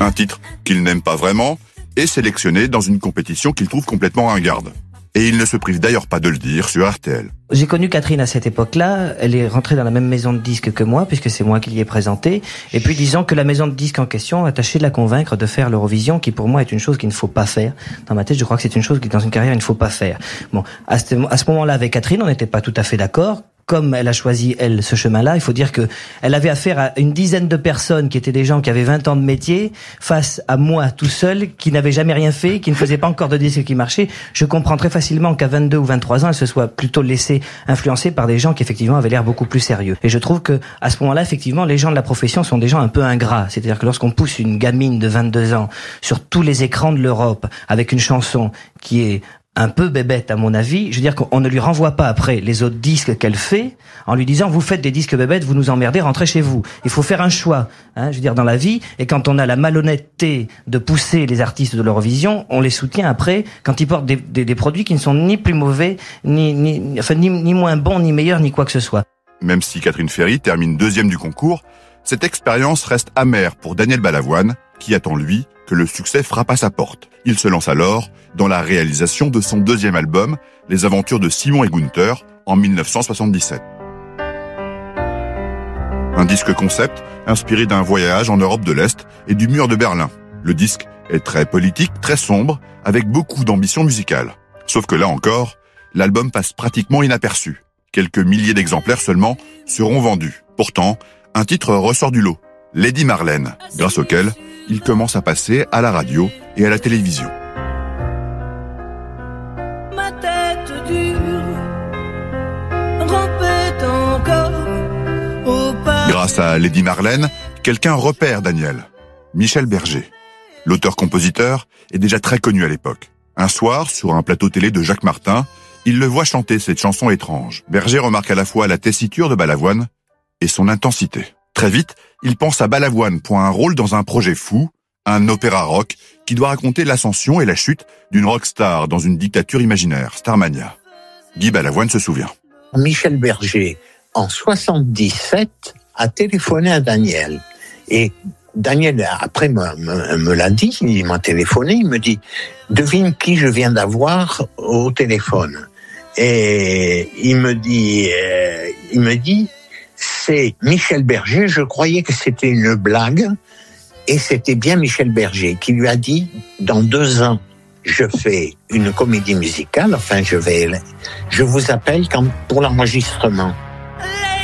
Un titre qu'il n'aime pas vraiment est sélectionné dans une compétition qu'il trouve complètement ringarde. Et il ne se prive d'ailleurs pas de le dire sur RTL. J'ai connu Catherine à cette époque-là. Elle est rentrée dans la même maison de disques que moi, puisque c'est moi qui l'y ai présenté. Et puis, disons que la maison de disques en question a tâché de la convaincre de faire l'Eurovision, qui pour moi est une chose qu'il ne faut pas faire. Dans ma tête, je crois que c'est une chose qui, dans une carrière, il ne faut pas faire. Bon, à ce moment-là, avec Catherine, on n'était pas tout à fait d'accord. Comme elle a choisi, elle, ce chemin-là, il faut dire que elle avait affaire à une dizaine de personnes qui étaient des gens qui avaient 20 ans de métier, face à moi tout seul, qui n'avait jamais rien fait, qui ne faisait pas encore de disques qui marchaient. Je comprends très facilement qu'à 22 ou 23 ans, elle se soit plutôt laissée influencer par des gens qui, effectivement, avaient l'air beaucoup plus sérieux. Et je trouve que, à ce moment-là, effectivement, les gens de la profession sont des gens un peu ingrats. C'est-à-dire que lorsqu'on pousse une gamine de 22 ans sur tous les écrans de l'Europe avec une chanson qui est un peu bébête à mon avis, je veux dire qu'on ne lui renvoie pas après les autres disques qu'elle fait en lui disant vous faites des disques bébêtes, vous nous emmerdez, rentrez chez vous. Il faut faire un choix, je veux dire dans la vie, et quand on a la malhonnêteté de pousser les artistes de l'Eurovision, on les soutient après quand ils portent des produits qui ne sont ni plus mauvais, ni moins bons, ni meilleurs, ni quoi que ce soit. Même si Catherine Ferry termine 2e du concours, cette expérience reste amère pour Daniel Balavoine, qui attend lui que le succès frappe à sa porte. Il se lance alors dans la réalisation de son 2e album, Les aventures de Simon et Gunther, en 1977. Un disque concept inspiré d'un voyage en Europe de l'Est et du mur de Berlin. Le disque est très politique, très sombre, avec beaucoup d'ambition musicale. Sauf que là encore, l'album passe pratiquement inaperçu. Quelques milliers d'exemplaires seulement seront vendus. Pourtant, un titre ressort du lot, Lady Marlène, grâce auquel il commence à passer à la radio et à la télévision. Ma tête dure rampait encore au pas. Grâce à Lady Marlène, quelqu'un repère Daniel, Michel Berger. L'auteur-compositeur est déjà très connu à l'époque. Un soir, sur un plateau télé de Jacques Martin, il le voit chanter cette chanson étrange. Berger remarque à la fois la tessiture de Balavoine et son intensité. Très vite, il pense à Balavoine pour un rôle dans un projet fou, un opéra rock qui doit raconter l'ascension et la chute d'une rockstar dans une dictature imaginaire, Starmania. Guy Balavoine se souvient. Michel Berger, en 77, a téléphoné à Daniel. Et Daniel, après, me l'a dit, il m'a téléphoné, il me dit « Devine qui je viens d'avoir au téléphone ?» Et il me dit c'est Michel Berger, je croyais que c'était une blague, et c'était bien Michel Berger qui lui a dit, dans 2 ans, je fais une comédie musicale, enfin je vous appelle pour l'enregistrement.